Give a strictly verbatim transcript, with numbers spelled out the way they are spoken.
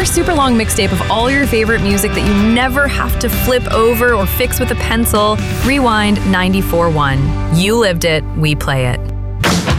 your super long mixtape of all your favorite music that you never have to flip over or fix with a pencil, Rewind ninety-four point one. You lived it, we play it.